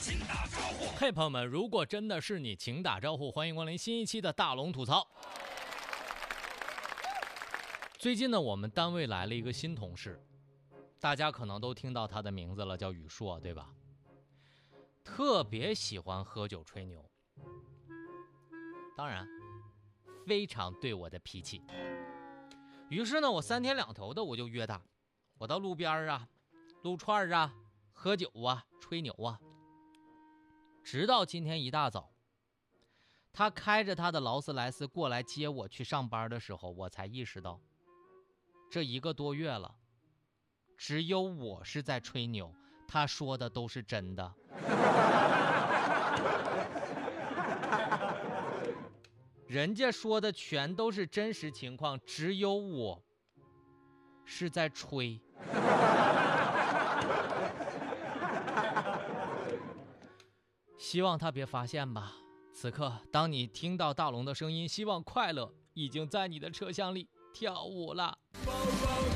嘿，朋友们，如果真的是你，请打招呼，欢迎光临新一期的大龙吐槽。最近呢，我们单位来了一个新同事，大家可能都听到他的名字了，叫宇硕，对吧？特别喜欢喝酒吹牛，当然非常对我的脾气。于是呢，我3天2头的我就约他，我到路边啊、撸串啊、喝酒啊、吹牛啊。直到今天一大早，他开着他的劳斯莱斯过来接我去上班的时候，我才意识到，这1个多月了，只有我是在吹牛，他说的都是真的。人家说的全都是真实情况，只有我是在吹。希望他别发现吧。此刻，当你听到大龙的声音，希望快乐已经在你的车厢里跳舞了。